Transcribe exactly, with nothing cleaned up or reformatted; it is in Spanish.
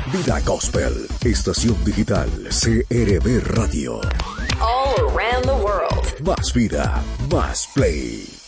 Vida Gospel, estación digital C R B Radio. All around the world. Más vida, más play.